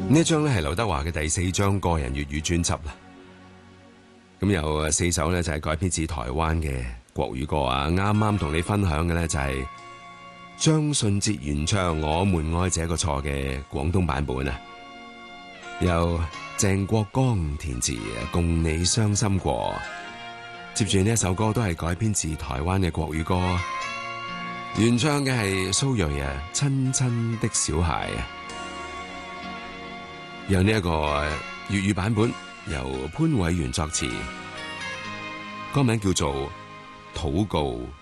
呢一張咧係劉德華嘅第4張個人粵語專輯啦。咁有4首咧就係改編自台灣嘅國語歌啊。啱啱同你分享嘅咧就係張信哲原唱《我們愛這個錯》嘅廣東版本啊，由鄭國江填詞，共你傷心過。接住呢一首歌都係改編自台灣嘅國語歌，原唱嘅係蘇芮啊，《親親的小孩》啊。有呢一個粵語版本，由潘偉源作詞，歌名叫做《禱告》。